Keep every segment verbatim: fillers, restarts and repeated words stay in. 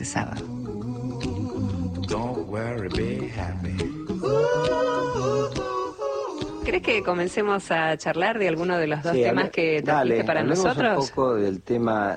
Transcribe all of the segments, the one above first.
sábado. Don't worry, be happy. ¿Crees que comencemos a charlar de alguno de los dos Sí, temas hable, que trajiste dale, para hablemos nosotros? un poco del tema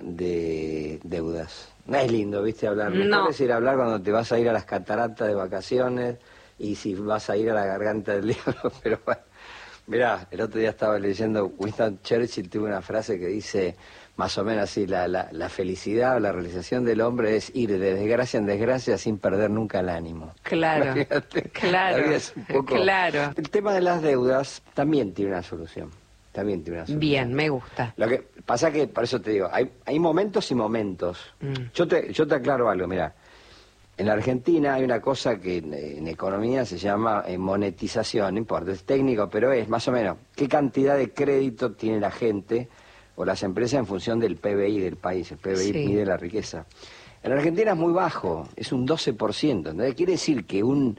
de deudas. No es lindo, ¿viste? Hablar. Mejor No. es ir a hablar cuando te vas a ir a las cataratas de vacaciones y si vas a ir a la garganta del diablo, pero bueno. Mirá, el otro día estaba leyendo, Winston Churchill tuvo una frase que dice, más o menos así, la, la, la felicidad o la realización del hombre es ir de desgracia en desgracia sin perder nunca el ánimo. Claro, Fíjate, claro, la vida es un poco... claro. El tema de las deudas también tiene una solución, también tiene una solución. Bien, me gusta. Lo que pasa que, por eso te digo, hay, hay momentos y momentos. Mm. Yo te, yo te aclaro algo, mira. En la Argentina hay una cosa que en, en economía se llama eh, monetización, no importa, es técnico, pero es más o menos qué cantidad de crédito tiene la gente o las empresas en función del P B I del país. El P B I Sí. mide la riqueza. En Argentina es muy bajo, es un doce por ciento. ¿Entendés? Quiere decir que un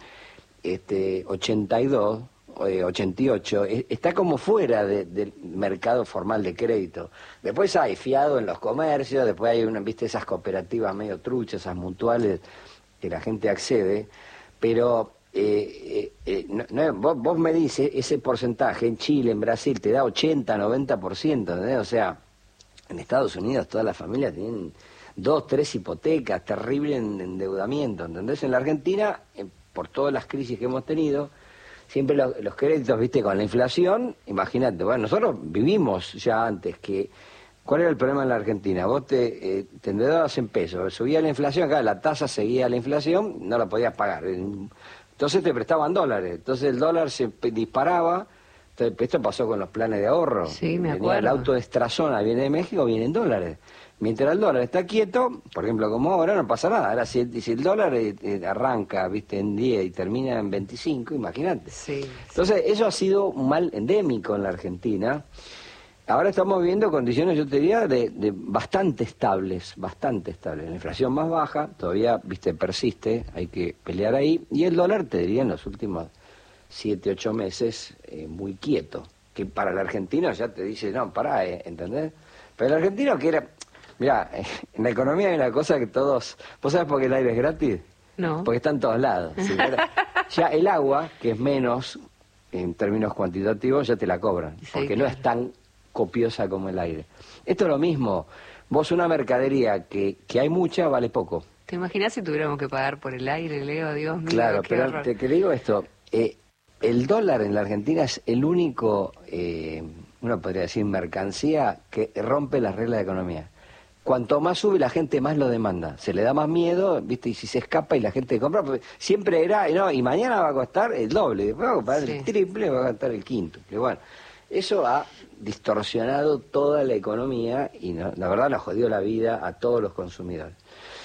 este, ochenta y dos, eh, ochenta y ocho eh, está como fuera de, del mercado formal de crédito. Después hay fiado en los comercios, después hay una, viste, esas cooperativas medio truchas, esas mutuales que la gente accede, pero eh, eh, eh, no, no, vos, vos me dices, ese porcentaje en Chile, en Brasil, te da ochenta, noventa por ciento, ¿entendés? O sea, en Estados Unidos todas las familias tienen dos, tres hipotecas, terrible en- endeudamiento, ¿entendés? En la Argentina, eh, por todas las crisis que hemos tenido, siempre los, los créditos, viste, con la inflación, imagínate, bueno, nosotros vivimos ya antes que... ¿Cuál era el problema en la Argentina? Vos te, eh, te endeudabas en pesos, subía la inflación, acá la tasa seguía la inflación, no la podías pagar. Entonces te prestaban dólares, entonces el dólar se pe- disparaba. Entonces, esto pasó con los planes de ahorro. Sí, me Venía acuerdo. el auto de Estrazona, viene de México, viene en dólares. Mientras el dólar está quieto, por ejemplo, como ahora, no pasa nada. Ahora, si, si el dólar eh, eh, arranca, viste, en diez y termina en veinticinco, imagínate. Sí, sí. Entonces, eso ha sido un mal endémico en la Argentina. Ahora estamos viviendo condiciones, yo te diría, de, de bastante estables, bastante estables. La inflación más baja, todavía, viste, persiste, hay que pelear ahí. Y el dólar, te diría, en los últimos siete, ocho meses, eh, muy quieto. Que para el argentino ya te dice, no, pará, eh, ¿entendés? Pero el argentino que era... Mirá, eh, en la economía hay una cosa que todos... ¿Vos sabés por qué el aire es gratis? No. Porque está en todos lados. ¿Sí? Ya el agua, que es menos, en términos cuantitativos, ya te la cobran. Sí, Porque claro. no es tan copiosa como el aire. Esto es lo mismo. Vos una mercadería que, que hay mucha, vale poco. ¿Te imaginas si tuviéramos que pagar por el aire, Leo? Dios mío, Claro, qué pero horror. te, te digo esto. Eh, el dólar en la Argentina es el único, eh, uno podría decir, mercancía que rompe las reglas de economía. Cuanto más sube, la gente más lo demanda. Se le da más miedo, ¿viste? Y si se escapa y la gente compra, pues siempre era, no, y mañana va a costar el doble, después va a costar Sí. el triple, va a costar el quíntuple. Bueno, eso ha distorsionado toda la economía y no- la verdad nos jodió la vida a todos los consumidores.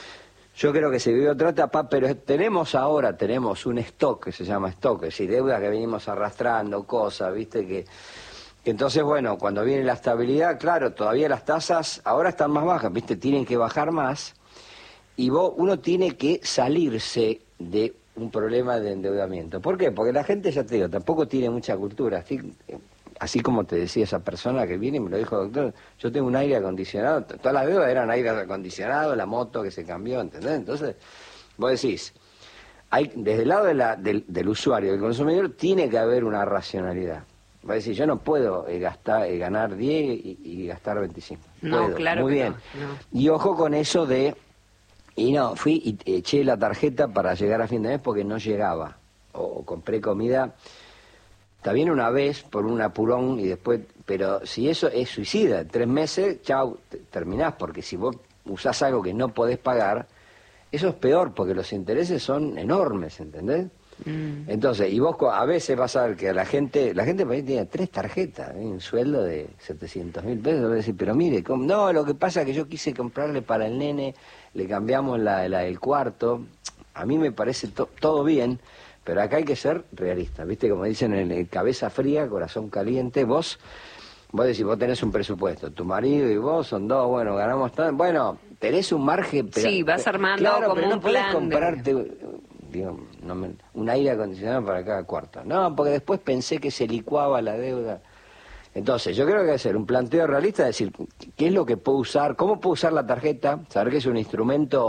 Yo creo que se vivió otra etapa, pero tenemos ahora, tenemos un stock que se llama stock, es decir, deudas que venimos arrastrando, cosas, ¿viste? Que, que entonces, bueno, cuando viene la estabilidad, claro, todavía las tasas ahora están más bajas, ¿viste? Tienen que bajar más y vos, uno tiene que salirse de un problema de endeudamiento. ¿Por qué? Porque la gente, ya te digo, tampoco tiene mucha cultura. Así, así como te decía esa persona que viene y me lo dijo, doctor, yo tengo un aire acondicionado, todas las deudas eran aire acondicionado, la moto que se cambió, ¿entendés? Entonces, vos decís, hay, desde el lado de la, del, del usuario, del consumidor, tiene que haber una racionalidad. Vos decís, yo no puedo eh, gastar, eh, ganar diez y, y gastar veinticinco. No, Puedo, claro muy que bien. no, no. Y ojo con eso de... Y no, fui y eché la tarjeta para llegar a fin de mes porque no llegaba. O, o compré comida, está bien una vez por un apurón y después... Pero si eso es suicida, en tres meses, chau, te- terminás. Porque si vos usás algo que no podés pagar, eso es peor porque los intereses son enormes, ¿entendés? Mm. Entonces, y vos co- a veces vas a ver que a la gente, la gente por ahí tiene tres tarjetas, ¿eh? Un sueldo de setecientos mil pesos, vas a decir, pero mire, ¿cómo? No, lo que pasa es que yo quise comprarle para el nene, le cambiamos la, la del cuarto, a mí me parece to- todo bien, pero acá hay que ser realista, ¿viste? Como dicen en el cabeza fría, corazón caliente, vos, vos decís, vos tenés un presupuesto, tu marido y vos son dos, bueno, ganamos tanto, bueno, tenés un margen, pero... Sí, vas armando claro, como pero no un podés plan de- comprarte digo, no me- un aire acondicionado para cada cuarto. No, porque después pensé que se licuaba la deuda. Entonces, yo creo que hay que hacer un planteo realista, decir, ¿qué es lo que puedo usar? ¿Cómo puedo usar la tarjeta? Saber que es un instrumento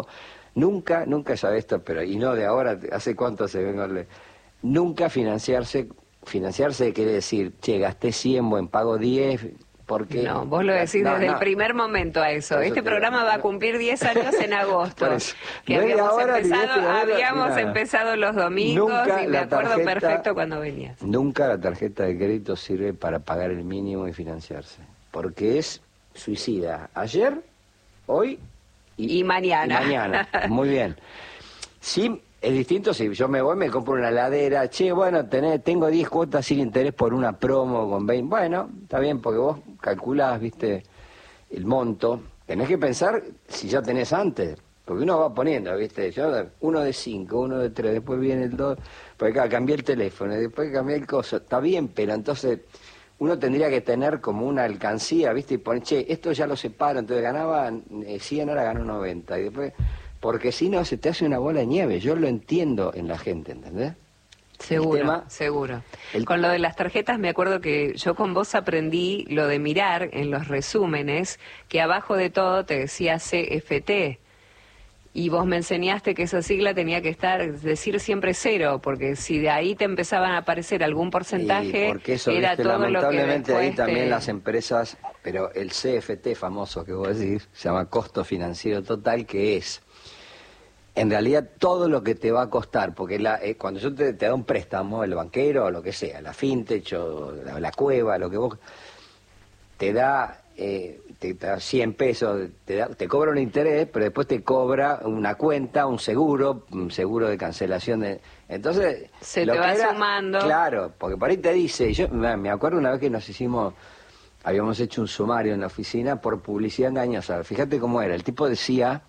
Nunca, nunca sabe esto, pero y no de ahora, ¿hace cuánto se vengo? Le... Nunca financiarse, financiarse quiere decir, che, gasté cien, buen pago diez, porque... No, vos lo decís no, desde no. el primer momento a eso. Por eso Este te- programa va a no. cumplir diez años en agosto. Por eso. Que No es de habíamos ahora, ni de empezado, este, de ahora, habíamos ni nada. empezado los domingos Nunca y me la acuerdo tarjeta- perfecto cuando venías. Nunca la tarjeta de crédito sirve para pagar el mínimo y financiarse, porque es suicida. Ayer, hoy Y mañana. y mañana. Muy bien. Sí, es distinto si yo me voy, me compro una heladera, che, bueno, tenés, tengo diez cuotas sin interés por una promo con veinte. Bueno, está bien, porque vos calculás, viste, el monto. Tenés que pensar si ya tenés antes, porque uno va poniendo, viste, yo uno de cinco, uno de tres, después viene el dos, porque acá cambié el teléfono, después cambié el coso. Está bien, pero entonces uno tendría que tener como una alcancía, viste, y poner, che, esto ya lo separo, entonces ganaba eh, cien, ahora ganó noventa, y después... Porque si no, se te hace una bola de nieve. Yo lo entiendo en la gente, ¿entendés? Seguro, El tema- seguro. el- Con lo de las tarjetas me acuerdo que yo con vos aprendí lo de mirar en los resúmenes que abajo de todo te decía C F T. Y vos me enseñaste que esa sigla tenía que estar, decir siempre cero, porque si de ahí te empezaban a aparecer algún porcentaje, Y porque eso, era viste, todo lo que lamentablemente ahí después también te- las empresas, pero el C F T famoso que vos decís, se llama costo financiero total, que es, en realidad, todo lo que te va a costar, porque la, eh, cuando yo te, te da un préstamo, el banquero o lo que sea, la fintech o la, la cueva, lo que vos, te da... Eh, te da cien pesos, te, da, te cobra un interés, pero después te cobra una cuenta, un seguro, un seguro de cancelación de... Entonces... Se lo te que va era- sumando. Claro, porque por ahí te dice, yo me me acuerdo una vez que nos hicimos, habíamos hecho un sumario en la oficina por publicidad engañosa. Fíjate cómo era, el tipo decía,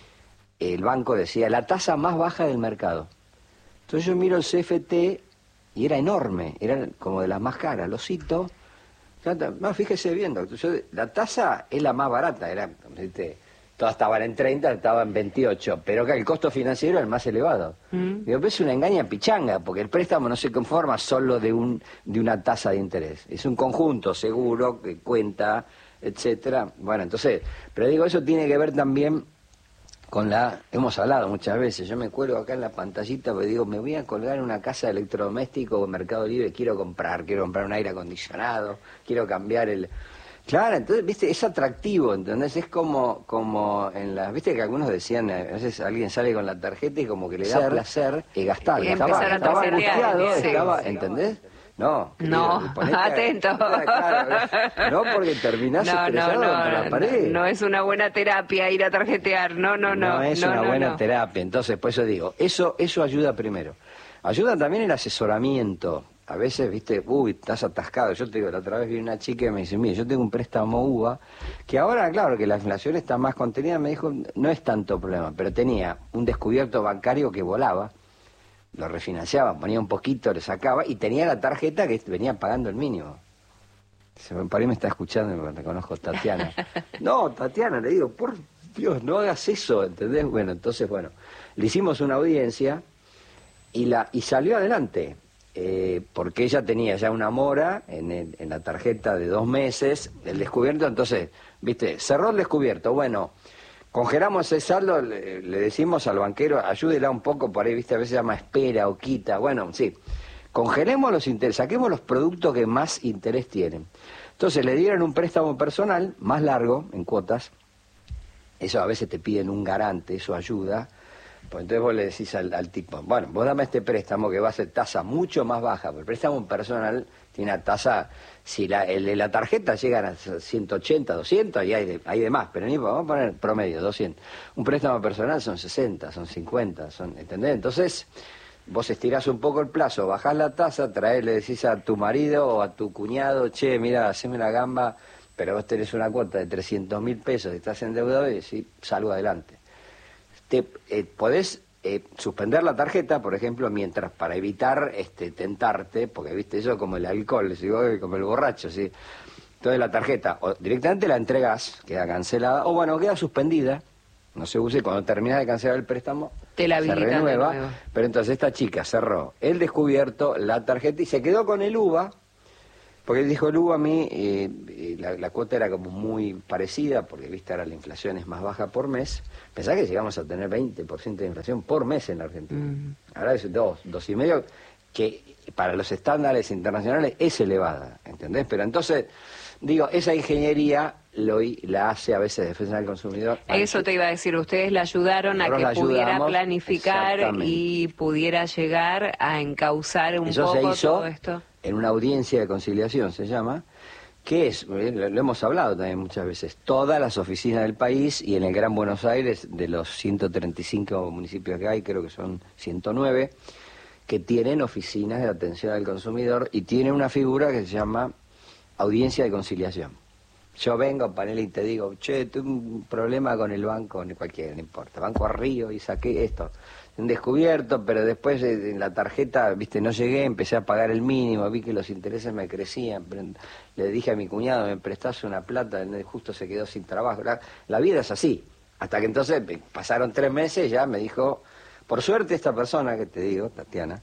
el banco decía, la tasa más baja del mercado. Entonces yo miro el C F T y era enorme, era como de las más caras, lo cito. No, fíjese bien, doctor, yo- la tasa es la más barata, era, ¿viste? Todas estaban en treinta, estaban en veintiocho, pero que el costo financiero es el más elevado. Mm. Digo, pero es una engaña pichanga, porque el préstamo no se conforma solo de un de una tasa de interés, es un conjunto seguro, que cuenta, etcétera. Bueno, entonces, pero digo, eso tiene que ver también con la, hemos hablado muchas veces, yo me cuelgo acá en la pantallita, porque digo, me voy a colgar en una casa de electrodoméstico o Mercado Libre, quiero comprar, quiero comprar un aire acondicionado, quiero cambiar el... Claro, entonces, viste, es atractivo, ¿entendés? Es como, como en las, viste que algunos decían, a veces alguien sale con la tarjeta y como que le da Ser. placer eh, gastar, Y estaba, empezar a estaba tarjetear, angustiado, sí. estaba, ¿entendés? No, No, querido, ponete a- atento. Claro, no, porque terminás No, no, estresado no, contra la pared. no es una buena terapia ir a tarjetear, no, no, no. No es no, una no, buena no. terapia, entonces por eso digo, eso eso ayuda primero. Ayuda también el asesoramiento. A veces, viste, uy, estás atascado. Yo te digo, la otra vez vi una chica y me dice, mire, yo tengo un préstamo U V A, que ahora, claro, que la inflación está más contenida, me dijo, no es tanto problema, pero tenía un descubierto bancario que volaba, lo refinanciaba, ponía un poquito, le sacaba, y tenía la tarjeta que venía pagando el mínimo. Se me, por ahí me está escuchando, me reconozco, Tatiana. No, Tatiana, le digo, por Dios, no hagas eso, ¿entendés? Bueno, entonces, bueno, le hicimos una audiencia y la y salió adelante, eh, porque ella tenía ya una mora en, el- en la tarjeta de dos meses, el descubierto, entonces, viste, cerró el descubierto, bueno, congelamos ese saldo, le, le decimos al banquero, ayúdela un poco, por ahí, viste, a veces se llama espera o quita, bueno, sí, congelemos los intereses, saquemos los productos que más interés tienen. Entonces le dieron un préstamo personal más largo, en cuotas, eso a veces te piden un garante, eso ayuda. Pues entonces vos le decís al, al tipo, bueno, vos dame este préstamo que va a ser tasa mucho más baja, porque el préstamo personal tiene una tasa, si la, el de la tarjeta llegan a ciento ochenta, doscientos, y hay de, hay de más, pero ni vamos a poner promedio, doscientos. Un préstamo personal son sesenta, son cincuenta, son, ¿entendés? Entonces, vos estirás un poco el plazo, bajás la tasa, traés, le decís a tu marido o a tu cuñado, che, mira, haceme la gamba, pero vos tenés una cuota de trescientos mil pesos, estás endeudado y decís, salgo adelante. Te, eh, podés eh, suspender la tarjeta, por ejemplo, mientras, para evitar este tentarte, porque viste eso como el alcohol, ¿sí? Como el borracho, ¿sí? Entonces la tarjeta, o directamente la entregás, queda cancelada, o bueno, queda suspendida, no se use, cuando terminas de cancelar el préstamo, Te la se habilitan de renueva, nuevo. pero entonces esta chica cerró el descubierto, la tarjeta, y se quedó con el U V A, Porque dijo Lugo a mí, eh, eh, la, la cuota era como muy parecida, porque viste ahora la inflación es más baja por mes. Pensá que llegamos a tener veinte por ciento de inflación por mes en la Argentina. Mm. Ahora es dos, dos y medio, que para los estándares internacionales es elevada, ¿entendés? Pero entonces, digo, esa ingeniería lo, la hace a veces Defensa del Consumidor. Eso te iba a decir, ustedes le ayudaron a que pudiera planificar y pudiera llegar a encauzar un Eso poco se hizo todo esto. En una audiencia de conciliación, se llama, que es, lo hemos hablado también muchas veces, todas las oficinas del país y en el Gran Buenos Aires, de los ciento treinta y cinco municipios que hay, creo que son ciento nueve, que tienen oficinas de atención al consumidor y tiene una figura que se llama audiencia de conciliación. Yo vengo, panel, y te digo, che, tuve un problema con el banco, ni cualquiera, no importa, Banco Río, y saqué esto, un descubierto, pero después en la tarjeta, viste, no llegué, empecé a pagar el mínimo, vi que los intereses me crecían, le dije a mi cuñado, me prestase una plata, justo se quedó sin trabajo. La, la vida es así, hasta que entonces pasaron tres meses, ya me dijo, por suerte esta persona que te digo, Tatiana,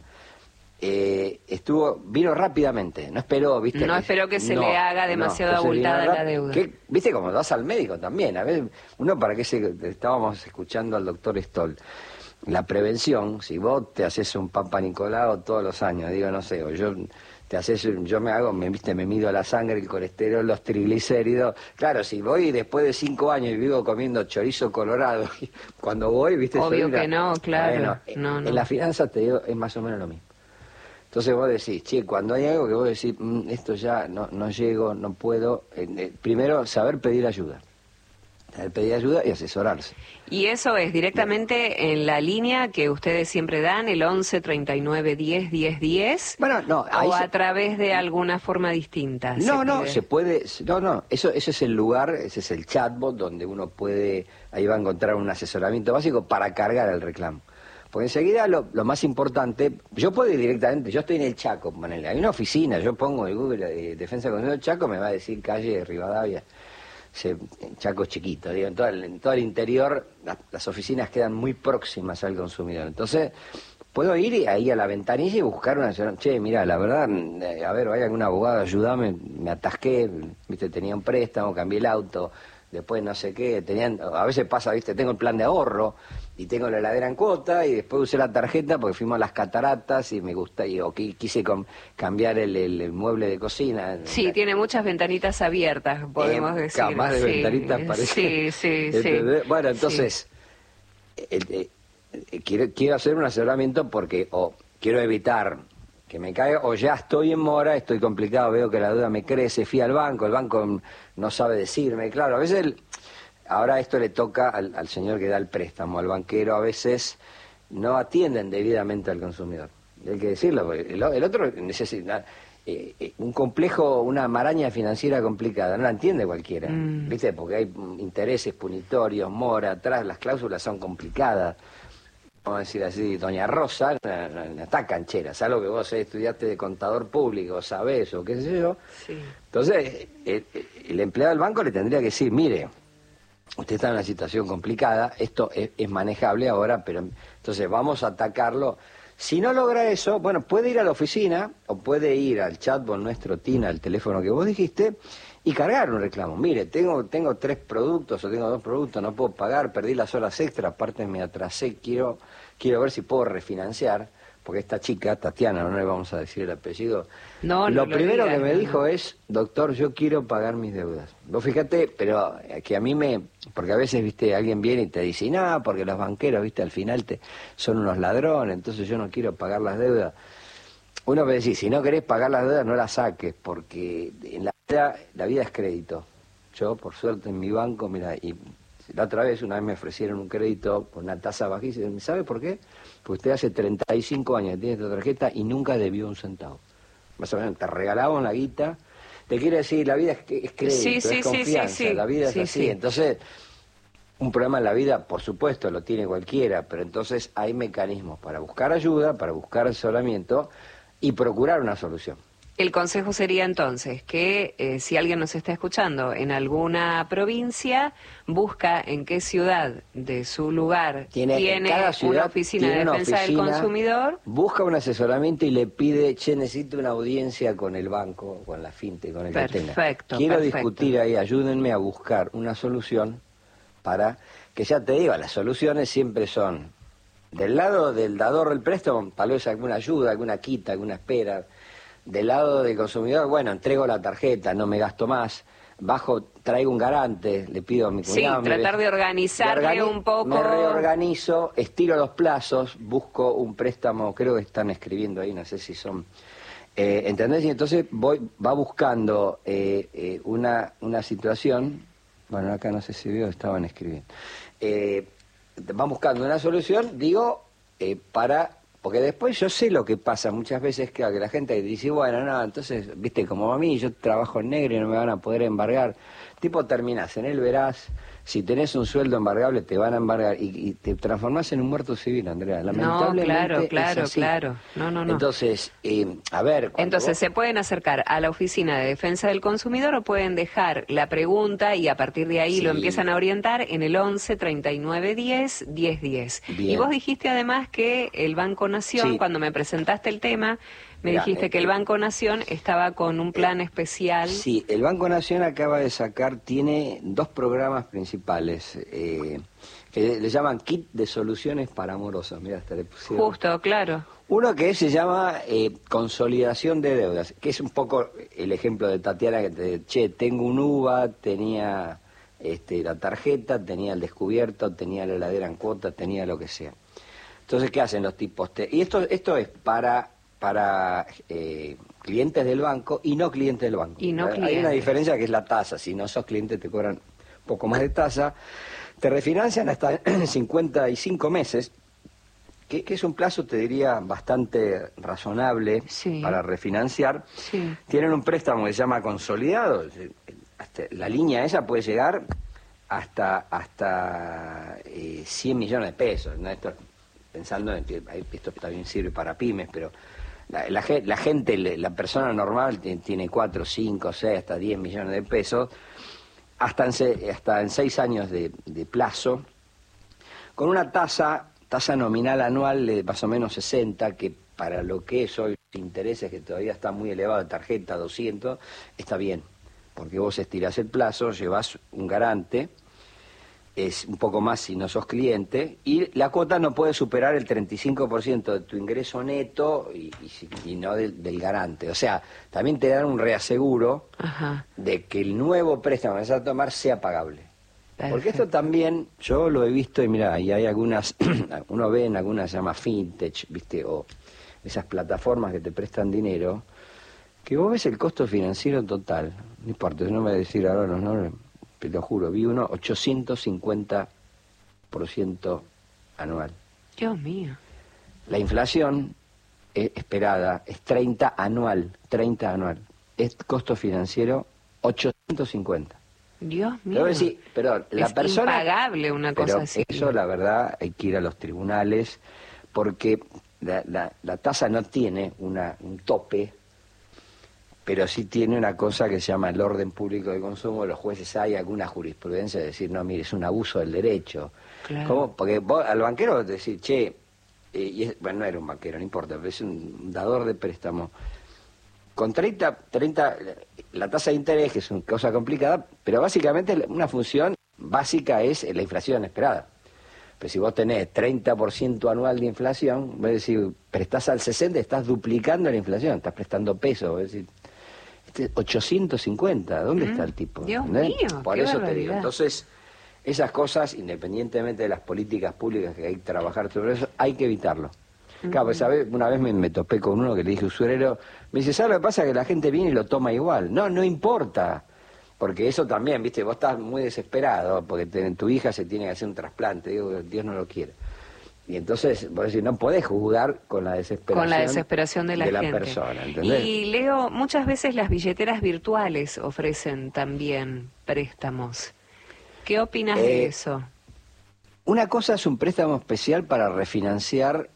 Eh, estuvo, vino rápidamente, no esperó, viste. No que, esperó que se no, le haga demasiado no, abultada la deuda. Que, viste como vas al médico también, a ver, uno para qué se, estábamos escuchando al doctor Stoll, la prevención, si vos te haces un Papa Nicolau todos los años, digo, no sé, o yo te haces, yo me hago, me viste, me mido la sangre, el colesterol, los triglicéridos, claro, si voy después de cinco años y vivo comiendo chorizo colorado, cuando voy, viste, obvio una, que no, claro, bueno, no, no. En la finanza te digo, es más o menos lo mismo. Entonces vos decís, che, cuando hay algo que vos decís, mmm, esto ya no, no llego, no puedo, eh, eh, primero saber pedir ayuda. Saber pedir ayuda y asesorarse. Y eso es directamente en la línea que ustedes siempre dan, el once, treinta y nueve, diez, diez, diez. Bueno, no. O a se... través de alguna forma distinta. No, se no, se puede, no, no, eso, ese es el lugar, ese es el chatbot donde uno puede, ahí va a encontrar un asesoramiento básico para cargar el reclamo. Porque enseguida lo, lo más importante, yo puedo ir directamente, yo estoy en el Chaco, ponele, hay una oficina, yo pongo el Google de Defensa del Consumidor Chaco, me va a decir calle Rivadavia, se, Chaco es chiquito, digo, en todo el, en todo el interior las, las oficinas quedan muy próximas al consumidor, entonces puedo ir ahí a la ventanilla y buscar una señora, che, mira, la verdad, a ver, hay algún abogado, ayúdame, me atasqué, viste, tenía un préstamo, cambié el auto, después no sé qué, tenían, a veces pasa, viste, tengo el plan de ahorro y tengo la heladera en cuota y después usé la tarjeta porque fuimos a las cataratas y me gusta, y, o quise com, cambiar el, el, el mueble de cocina. Sí, la, tiene muchas ventanitas abiertas, podemos eh, decir. Más de sí, ventanitas parece. Sí, sí, sí. Bueno, entonces, sí. El, el, el, quiero, quiero hacer un asesoramiento porque o quiero evitar que me caiga, o ya estoy en mora, estoy complicado, veo que la deuda me crece, fui al banco, el banco no sabe decirme, claro, a veces, el, ahora esto le toca al, al señor que da el préstamo, al banquero, a veces no atienden debidamente al consumidor, hay que decirlo, porque el, el otro necesita, eh, eh, un complejo, una maraña financiera complicada, no la entiende cualquiera, mm. ¿viste? Porque hay intereses punitorios, mora, atrás, las cláusulas son complicadas. Vamos a decir así, doña Rosa, no, no, no está canchera, salvo que vos estudiaste de contador público, sabés o qué sé yo. Sí. Entonces, el, el empleado del banco le tendría que decir, mire, usted está en una situación complicada, esto es, es manejable ahora, pero entonces vamos a atacarlo. Si no logra eso, bueno, puede ir a la oficina o puede ir al chatbot nuestro, Tina, al teléfono que vos dijiste, y cargar un reclamo. Mire, tengo tengo tres productos o tengo dos productos, no puedo pagar, perdí las horas extra, aparte me atrasé, quiero quiero ver si puedo refinanciar, porque esta chica, Tatiana, no le vamos a decir el apellido, no, lo no primero lo digas, que me no, dijo no. es, doctor, yo quiero pagar mis deudas. Vos fíjate, pero que a mí me, porque a veces, viste, alguien viene y te dice, no, porque los banqueros, viste, al final te son unos ladrones, entonces yo no quiero pagar las deudas. Uno puede decir, si no querés pagar las deudas, no las saques, porque en la vida, la vida es crédito. Yo, por suerte, en mi banco, mira, y la otra vez, una vez me ofrecieron un crédito por una tasa bajísima. ¿Sabe por qué? Porque usted hace treinta y cinco años que tiene esta tarjeta y nunca debió un centavo. Más o menos, te regalaban la guita. Te quiere decir, la vida es, es crédito, sí, sí, es confianza, sí, sí, sí. la vida sí, es así. Sí. Entonces, un problema en la vida, por supuesto, lo tiene cualquiera, pero entonces hay mecanismos para buscar ayuda, para buscar asesoramiento y procurar una solución. El consejo sería entonces que eh, si alguien nos está escuchando en alguna provincia, busca en qué ciudad de su lugar Tiene, tiene cada ciudad una oficina tiene de una defensa oficina, del consumidor. busca un asesoramiento y le pide, che, necesito una audiencia con el banco, con la finte, con el que tenga. Perfecto, Quiero perfecto. discutir ahí, ayúdenme a buscar una solución para que, ya te digo, las soluciones siempre son del lado del dador del préstamo, tal vez alguna ayuda, alguna quita, alguna espera. Del lado del consumidor, bueno, entrego la tarjeta, no me gasto más. Bajo, traigo un garante, le pido a mi Sí, cuñado. tratar mi- de organizarle me organi- un poco. Me reorganizo, estiro los plazos, busco un préstamo, creo que están escribiendo ahí, no sé si son... Eh, ¿Entendés? Y entonces voy, va buscando eh, eh, una, una situación, bueno, acá no sé si veo, estaban escribiendo. Eh, va buscando una solución, digo, eh, para... Porque después yo sé lo que pasa muchas veces, que, que la gente dice, bueno, no, entonces, viste, como a mí, yo trabajo en negro y no me van a poder embargar. Tipo, terminás en el veraz, si tenés un sueldo embargable te van a embargar y, y te transformás en un muerto civil, Andrea. No, Lamentablemente claro, es claro, así. claro. No, no, no. Entonces, eh, a ver... cuando Entonces vos- se pueden acercar a la Oficina de Defensa del Consumidor o pueden dejar la pregunta y a partir de ahí Sí. lo empiezan a orientar en el once, treinta y nueve, diez, diez, diez. Bien. Y vos dijiste además que el Banco Nación, Sí. cuando me presentaste el tema, me Mirá, dijiste eh, que el eh, Banco Nación estaba con un plan especial. Sí, el Banco Nación acaba de sacar, tiene dos programas principales, eh, que le llaman Kit de Soluciones para Morosos. Mirá, hasta le pusieron... Justo, claro. Uno que se llama eh, consolidación de deudas, que es un poco el ejemplo de Tatiana, que te che, tengo un U V A, tenía este, la tarjeta, tenía el descubierto, tenía la heladera en cuota, tenía lo que sea. Entonces, ¿qué hacen los tipos? Te- y esto esto es para para eh, clientes del banco y no clientes del banco. Y no Hay clientes. una diferencia que es la tasa. Si no sos cliente te cobran un poco más de tasa. Te refinancian hasta cincuenta y cinco meses, que, que es un plazo, te diría, bastante razonable Sí. para refinanciar. Sí. Tienen un préstamo que se llama consolidado. Hasta la línea esa puede llegar hasta hasta eh, cien millones de pesos, ¿no? Esto, pensando en que ahí esto también sirve para pymes, pero la, la, ge- la gente, le- la persona normal ti- tiene cuatro, cinco, seis, hasta diez millones de pesos, hasta en, se- hasta en seis años de, de plazo, con una tasa tasa nominal anual de más o menos sesenta, que para lo que es hoy los intereses, que todavía está muy elevado de tarjeta, doscientos, está bien, porque vos estirás el plazo, llevas un garante, es un poco más si no sos cliente, y la cuota no puede superar el treinta y cinco por ciento de tu ingreso neto y, y, si- y no del, del garante. O sea, también te dan un reaseguro Ajá. de que el nuevo préstamo que vas a tomar sea pagable. Porque esto Perfecto. también, yo lo he visto y mira, y hay algunas, uno ve en algunas, se llama fintech, ¿viste? O esas plataformas que te prestan dinero, que vos ves el costo financiero total, no importa, no me voy a decir ahora los nombres, te lo juro, vi uno ochocientos cincuenta por ciento anual. Dios mío. La inflación eh, esperada es treinta anual, treinta anual. Es costo financiero ochocientos cincuenta. Dios mío. Pero, sí, pero la Es persona... impagable una pero cosa así. eso, la verdad, hay que ir a los tribunales, porque la, la, la tasa no tiene una, un tope, pero sí tiene una cosa que se llama el orden público de consumo. Los jueces, hay alguna jurisprudencia de decir, no, mire, es un abuso del derecho. Claro. ¿Cómo? Porque vos, al banquero te decís, che, eh, y es, bueno, no era un banquero, no importa, pero es un dador de préstamo. Con treinta, treinta, la tasa de interés, que es una cosa complicada, pero básicamente una función básica es la inflación esperada. Pero si vos tenés treinta por ciento anual de inflación, vos decís, prestás al sesenta, estás duplicando la inflación, estás prestando pesos, vos decís, este, ochocientos cincuenta, ¿dónde Mm, está el tipo? Dios ¿Entendés? mío, Por qué eso te digo, barbaridad. entonces, esas cosas, independientemente de las políticas públicas que hay que trabajar sobre eso, hay que evitarlo. Claro, pues, ¿sabes? Una vez me, me topé con uno que le dije usurero, me dice, ¿sabes lo que pasa? Que la gente viene y lo toma igual. No, no importa, porque eso también, viste, vos estás muy desesperado, porque te- tu hija se tiene que hacer un trasplante, digo, Dios no lo quiere. Y entonces, vos decís, no podés jugar con la desesperación, Con la desesperación de la, gente. persona, ¿entendés? Y Leo, muchas veces las billeteras virtuales ofrecen también préstamos. ¿Qué opinas de Eh, eso? Una cosa es un préstamo especial para refinanciar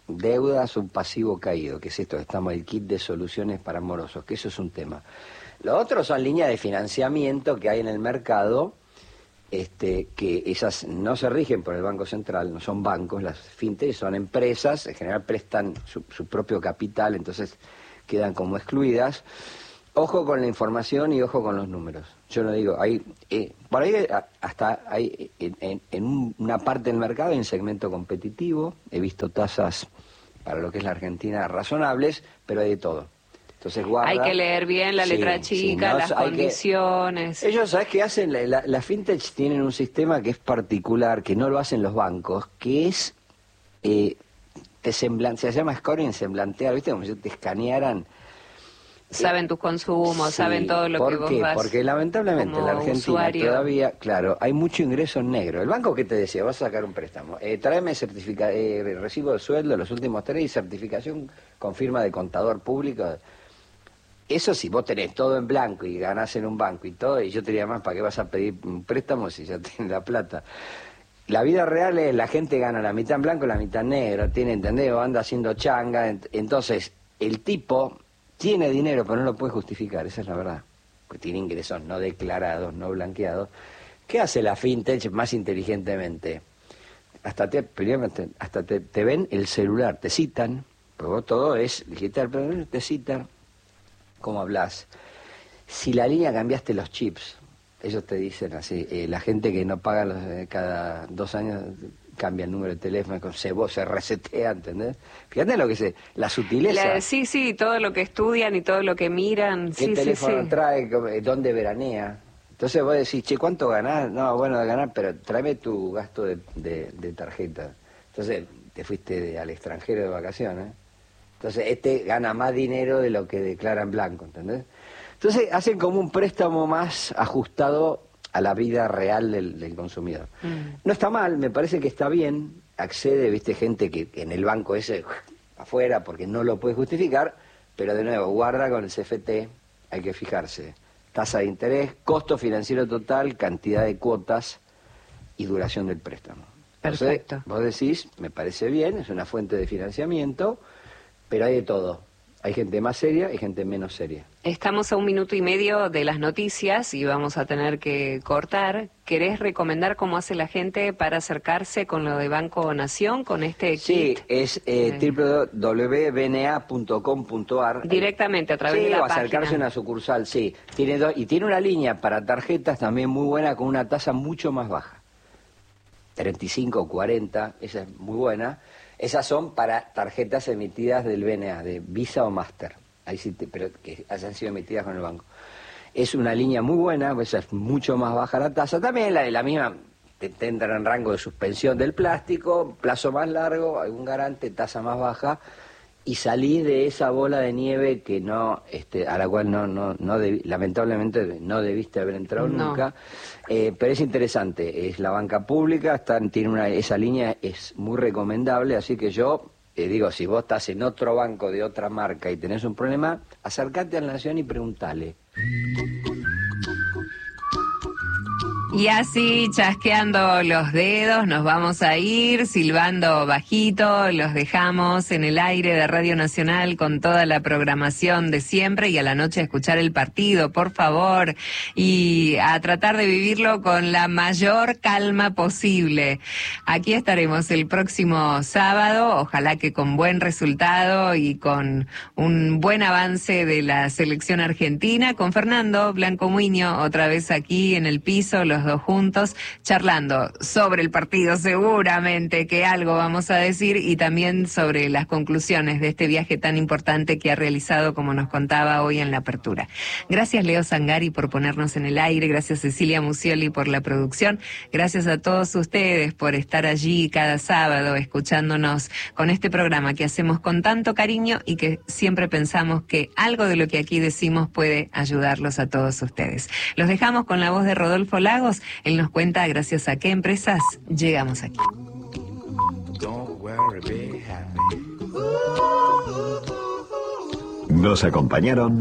deudas, un pasivo caído, que es esto, estamos el kit de soluciones para morosos, que eso es un tema. Lo otro son líneas de financiamiento que hay en el mercado, este, que esas no se rigen por el Banco Central, no son bancos, las fintech son empresas, en general prestan su, su propio capital, entonces quedan como excluidas. Ojo con la información y ojo con los números. Yo no digo, hay, eh, por ahí hasta hay en, en, en un, una parte del mercado hay un segmento competitivo, he visto tasas para lo que es la Argentina razonables, pero hay de todo. Entonces guarda. Hay que leer bien la sí, letra chica, sí, no, las hay condiciones. Que, ellos, ¿sabes qué hacen? La, la, la fintech tienen un sistema que es particular, que no lo hacen los bancos, que es, eh, te semblan, se llama scoring, semblantear, ¿viste? Como si te escanearan. Saben tus consumos, Sí, saben todo lo ¿por que vos qué? vas Porque lamentablemente en la Argentina usuario. todavía, claro, hay mucho ingreso en negro. El banco que te decía, vas a sacar un préstamo, eh, tráeme certifica eh, recibo de sueldo los últimos tres y certificación con firma de contador público. Eso si vos tenés todo en blanco y ganás en un banco y todo, y yo te diría más, ¿para qué vas a pedir un préstamo si ya tienes la plata? La vida real es, la gente gana la mitad en blanco y la mitad en negro, tiene, ¿entendés? O anda haciendo changa, ent entonces el tipo tiene dinero, pero no lo puede justificar, esa es la verdad. Porque tiene ingresos no declarados, no blanqueados. ¿Qué hace la fintech más inteligentemente? Hasta te, primero te, hasta te, te ven el celular, te citan, porque vos todo es digital, pero te citan cómo hablas. Si la línea cambiaste los chips, ellos te dicen así, eh, la gente que no paga los, eh, cada dos años cambia el número de teléfono, se, vos se resetea, ¿entendés? Fíjate lo que se, la sutileza. La, sí, sí, todo lo que estudian y todo lo que miran. ¿Qué sí, teléfono sí, sí. trae? ¿Dónde veranea? Entonces vos decís, che, ¿cuánto ganás? No, bueno, de ganar, pero tráeme tu gasto de, de, de tarjeta. Entonces te fuiste de, al extranjero de vacaciones. Entonces este gana más dinero de lo que declara en blanco, ¿entendés? Entonces hacen como un préstamo más ajustado a la vida real del, del consumidor. Mm. No está mal, me parece que está bien, accede, viste, gente que, que en el banco ese, afuera, porque no lo puede justificar, pero de nuevo, guarda con el C F T, hay que fijarse. Tasa de interés, costo financiero total, cantidad de cuotas y duración del préstamo. Perfecto. Entonces, vos decís, me parece bien, es una fuente de financiamiento, pero hay de todo. Hay gente más seria y gente menos seria. Estamos a un minuto y medio de las noticias y vamos a tener que cortar. ¿Querés recomendar cómo hace la gente para acercarse con lo de Banco Nación, con este sí, kit? Sí, es eh, eh. doble u doble u doble u punto b n a punto com punto a r. Directamente, a través sí, de la o página. acercarse a una sucursal, sí. Tiene dos, y tiene una línea para tarjetas también muy buena, con una tasa mucho más baja. treinta y cinco, cuarenta, esa es muy buena. Esas son para tarjetas emitidas del B N A, de Visa o Master, ahí sí te, pero que hayan sido emitidas con el banco. Es una línea muy buena, pues es mucho más baja la tasa. También la de la misma, te, te entra en rango de suspensión del plástico, plazo más largo, algún garante, tasa más baja, y salís de esa bola de nieve que no, este, a la cual no, no, no debi, lamentablemente no debiste haber entrado no. nunca. Eh, pero es interesante, es la banca pública, están, tiene una, esa línea es muy recomendable, así que yo eh, digo, si vos estás en otro banco de otra marca y tenés un problema, acércate a la Nación y preguntale. Y así, chasqueando los dedos, nos vamos a ir, silbando bajito, los dejamos en el aire de Radio Nacional con toda la programación de siempre y a la noche a escuchar el partido, por favor, y a tratar de vivirlo con la mayor calma posible. Aquí estaremos el próximo sábado, ojalá que con buen resultado y con un buen avance de la selección argentina, con Fernando Blanco Muñoz, otra vez aquí en el piso, los dos juntos, charlando sobre el partido, seguramente que algo vamos a decir, y también sobre las conclusiones de este viaje tan importante que ha realizado, como nos contaba hoy en la apertura. Gracias, Leo Zangari, por ponernos en el aire, gracias, Cecilia Musioli, por la producción, gracias a todos ustedes por estar allí cada sábado escuchándonos con este programa que hacemos con tanto cariño y que siempre pensamos que algo de lo que aquí decimos puede ayudarlos a todos ustedes. Los dejamos con la voz de Rodolfo Lagos. Él nos cuenta gracias a qué empresas llegamos aquí. Don't worry, be happy. Nos acompañaron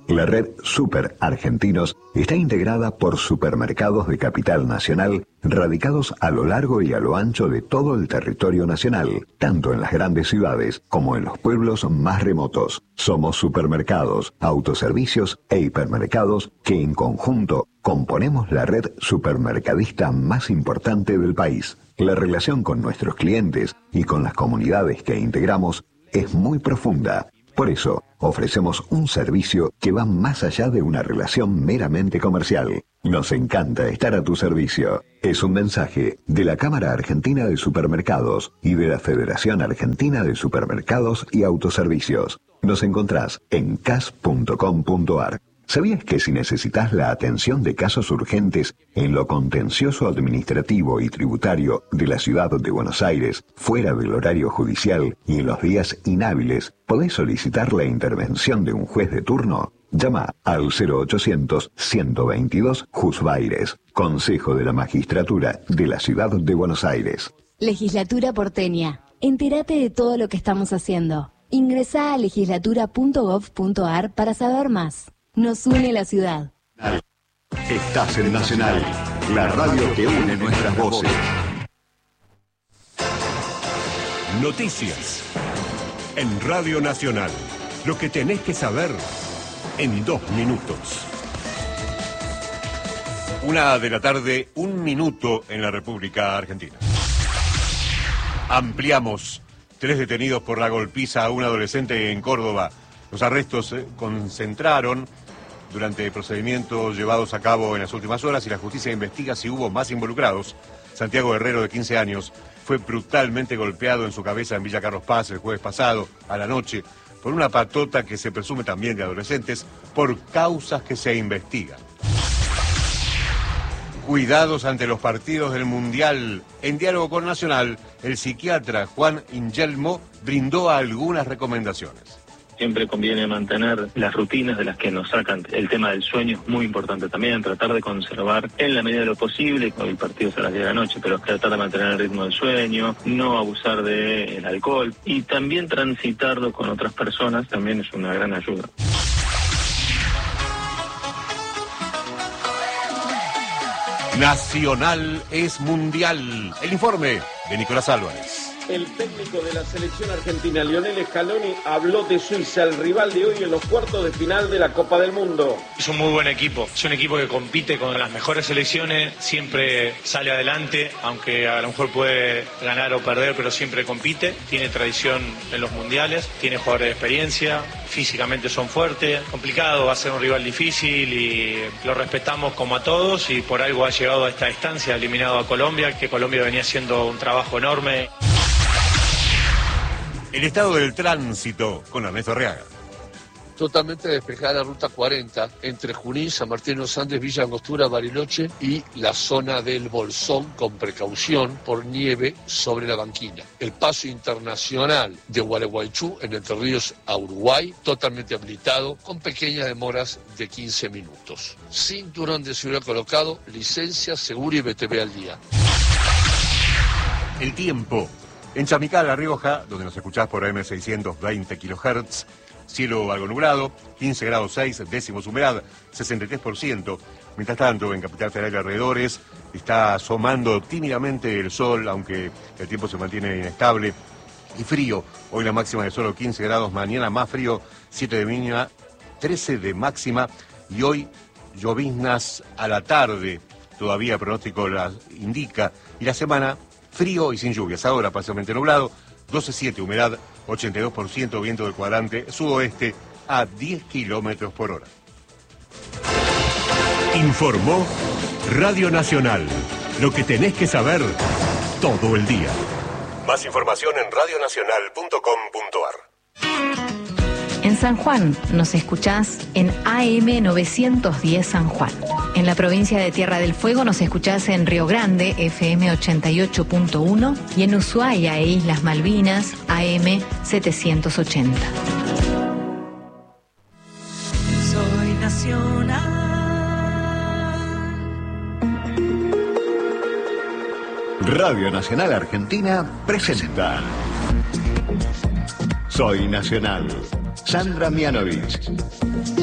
La red Super Argentinos está integrada por supermercados de capital nacional radicados a lo largo y a lo ancho de todo el territorio nacional, tanto en las grandes ciudades como en los pueblos más remotos. Somos supermercados, autoservicios e hipermercados que en conjunto componemos la red supermercadista más importante del país. La relación con nuestros clientes y con las comunidades que integramos es muy profunda. Por eso, ofrecemos un servicio que va más allá de una relación meramente comercial. Nos encanta estar a tu servicio. Es un mensaje de la Cámara Argentina de Supermercados y de la Federación Argentina de Supermercados y Autoservicios. Nos encontrás en c a s punto com punto a r. ¿Sabías que si necesitas la atención de casos urgentes en lo contencioso administrativo y tributario de la ciudad de Buenos Aires, fuera del horario judicial y en los días inhábiles, podés solicitar la intervención de un juez de turno? Llama al cero ochocientos, ciento veintidós, Juzbaires, Consejo de la Magistratura de la Ciudad de Buenos Aires. Legislatura porteña. Entérate de todo lo que estamos haciendo. Ingresá a legislatura punto gov punto a r para saber más. Nos une la ciudad. Estás en Nacional, la radio que une nuestras voces. Noticias. En Radio Nacional. Lo que tenés que saber en dos minutos. Una de la tarde, un minuto en la República Argentina. Ampliamos. Tres detenidos por la golpiza a un adolescente en Córdoba. Los arrestos se concentraron durante procedimientos llevados a cabo en las últimas horas y la justicia investiga si hubo más involucrados. Santiago Herrero, de quince años, fue brutalmente golpeado en su cabeza en Villa Carlos Paz el jueves pasado, a la noche, por una patota que se presume también de adolescentes, por causas que se investigan. Cuidados ante los partidos del Mundial. En diálogo con Nacional, el psiquiatra Juan Ingelmo brindó algunas recomendaciones. Siempre conviene mantener las rutinas de las que nos sacan. El tema del sueño es muy importante también, tratar de conservar en la medida de lo posible, el partido es a las diez de la noche, pero tratar de mantener el ritmo del sueño, no abusar del alcohol y también transitarlo con otras personas también es una gran ayuda. Nacional es mundial. El informe de Nicolás Álvarez. El técnico de la selección argentina, Lionel Scaloni, habló de Suiza, el rival de hoy en los cuartos de final de la Copa del Mundo. Es un muy buen equipo, es un equipo que compite con las mejores selecciones, siempre sale adelante, aunque a lo mejor puede ganar o perder, pero siempre compite, tiene tradición en los mundiales, tiene jugadores de experiencia, físicamente son fuertes, complicado, va a ser un rival difícil y lo respetamos como a todos y por algo ha llegado a esta instancia, eliminado a Colombia, que Colombia venía haciendo un trabajo enorme. El estado del tránsito con Ernesto Arriaga. Totalmente despejada la ruta cuarenta entre Junín, San Martín de los Andes, Villa Angostura, Bariloche y la zona del Bolsón con precaución por nieve sobre la banquina. El paso internacional de Gualeguaychú en Entre Ríos a Uruguay totalmente habilitado con pequeñas demoras de quince minutos. Cinturón de seguridad colocado, licencia, seguro y B T V al día. El tiempo. En Chamical, La Rioja, donde nos escuchás por A M seiscientos veinte kilohertz, cielo algo nublado, quince grados seis, décimos humedad, sesenta y tres por ciento. Mientras tanto, en Capital Federal y alrededores, está asomando tímidamente el sol, aunque el tiempo se mantiene inestable y frío. Hoy la máxima de solo quince grados, mañana más frío, siete de mínima, trece de máxima, y hoy lloviznas a la tarde, todavía pronóstico las indica, y la semana frío y sin lluvias. Ahora parcialmente nublado, doce siete, humedad ochenta y dos por ciento, viento del cuadrante sudoeste a diez kilómetros por hora. Informó Radio Nacional. Lo que tenés que saber todo el día. Más información en radio nacional punto com punto a r. En San Juan nos escuchás en A M novecientos diez San Juan. En la provincia de Tierra del Fuego nos escuchás en Río Grande, F M ochenta y ocho punto uno, y en Ushuaia e Islas Malvinas, A M setecientos ochenta. Soy nacional. Radio Nacional Argentina presenta Soy Nacional. Sandra Mianovich.